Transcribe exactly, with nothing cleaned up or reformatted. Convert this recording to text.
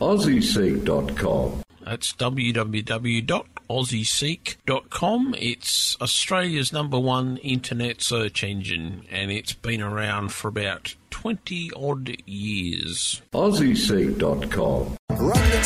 aussie seek dot com. That's w w w dot aussie seek dot com. It's Australia's number one internet search engine, and it's been around for about twenty odd years. aussie seek dot com. Run the